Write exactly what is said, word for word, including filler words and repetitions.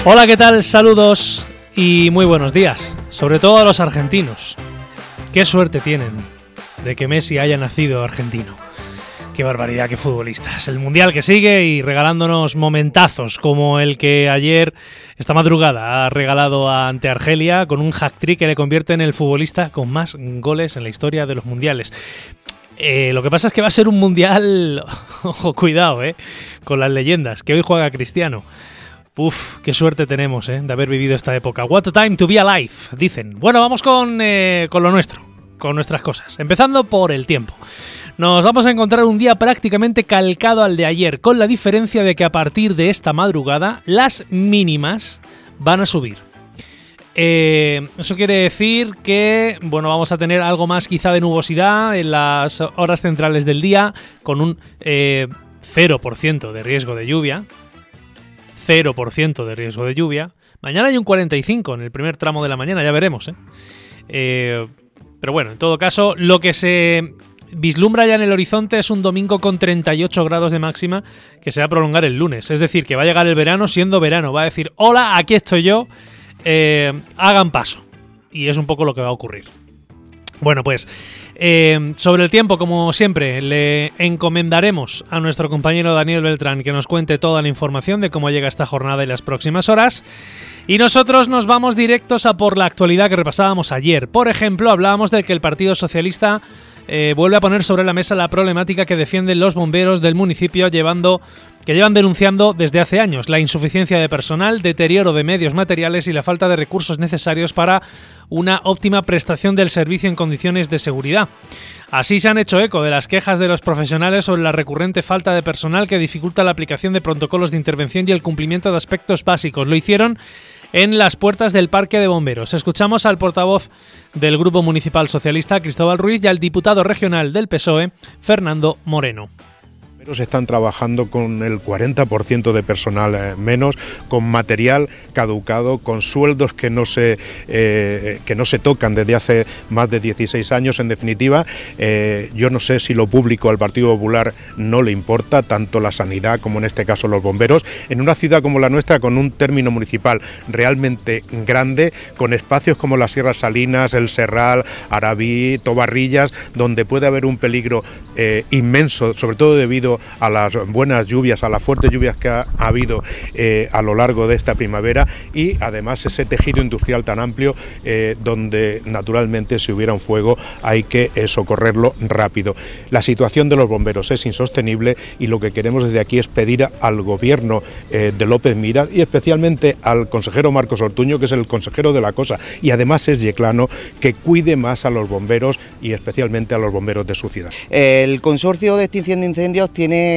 Hola, ¿qué tal? Saludos y muy buenos días, sobre todo a los argentinos. Qué suerte tienen de que Messi haya nacido argentino. Qué barbaridad, qué futbolistas. El Mundial que sigue y regalándonos momentazos como el que ayer, esta madrugada, ha regalado ante Argelia con un hat-trick que le convierte en el futbolista con más goles en la historia de los Mundiales. Eh, lo que pasa es que va a ser un Mundial, ojo, cuidado, eh, con las leyendas, que hoy juega Cristiano. Uf, qué suerte tenemos eh, de haber vivido esta época. What a time to be alive, dicen. Bueno, vamos con, eh, con lo nuestro, con nuestras cosas. Empezando por el tiempo. Nos vamos a encontrar un día prácticamente calcado al de ayer, con la diferencia de que a partir de esta madrugada las mínimas van a subir. Eh, eso quiere decir que bueno, vamos a tener algo más quizá de nubosidad en las horas centrales del día, con un eh, cero por ciento de riesgo de lluvia. cero por ciento de riesgo de lluvia. Mañana hay un cuarenta y cinco en el primer tramo de la mañana, ya veremos. ¿eh? Eh, pero bueno, en todo caso, lo que se vislumbra ya en el horizonte es un domingo con treinta y ocho grados de máxima que se va a prolongar el lunes. Es decir, que va a llegar el verano siendo verano. Va a decir, hola, aquí estoy yo, eh, hagan paso. Y es un poco lo que va a ocurrir. Bueno, pues eh, sobre el tiempo, como siempre, le encomendaremos a nuestro compañero Daniel Beltrán que nos cuente toda la información de cómo llega esta jornada y las próximas horas. Y nosotros nos vamos directos a por la actualidad que repasábamos ayer. Por ejemplo, hablábamos de que el Partido Socialista eh, vuelve a poner sobre la mesa la problemática que defienden los bomberos del municipio llevando, que llevan denunciando desde hace años: la insuficiencia de personal, deterioro de medios materiales y la falta de recursos necesarios para una óptima prestación del servicio en condiciones de seguridad. Así se han hecho eco de las quejas de los profesionales sobre la recurrente falta de personal que dificulta la aplicación de protocolos de intervención y el cumplimiento de aspectos básicos. Lo hicieron en las puertas del Parque de Bomberos. Escuchamos al portavoz del Grupo Municipal Socialista, Cristóbal Ruiz, y al diputado regional del P S O E, Fernando Moreno. Están trabajando con el cuarenta por ciento de personal eh, menos, con material caducado, con sueldos que no se eh, que no se tocan desde hace más de dieciséis años. En definitiva, eh, yo no sé si lo público al Partido Popular no le importa, tanto la sanidad como en este caso los bomberos, en una ciudad como la nuestra, con un término municipal realmente grande, con espacios como las Sierras Salinas, el Serral, Arabí, Tobarrillas, donde puede haber un peligro eh, inmenso, sobre todo debido a las buenas lluvias, a las fuertes lluvias que ha, ha habido eh, a lo largo de esta primavera, y además ese tejido industrial tan amplio eh, donde naturalmente si hubiera un fuego hay que eh, socorrerlo rápido. La situación de los bomberos es insostenible y lo que queremos desde aquí es pedir al gobierno eh, de López Miras y especialmente al consejero Marcos Ortuño, que es el consejero de la cosa y además es yeclano, que cuide más a los bomberos y especialmente a los bomberos de su ciudad. El Consorcio de Extinción de Incendios tiene